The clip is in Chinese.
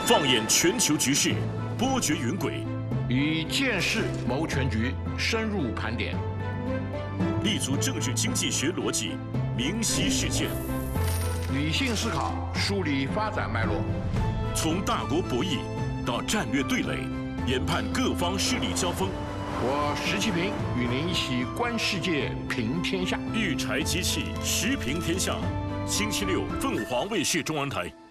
放眼全球局势，波谲云诡； 以见识谋全局，深入盘点； 立足政治经济学逻辑，明晰事件； 理性思考，梳理发展脉络； 从大国博弈到战略对垒，研判各方势力交锋。 我石其平与您一起观世界，评天下。 育才机器，时评天下。星期六，凤凰卫视中文台。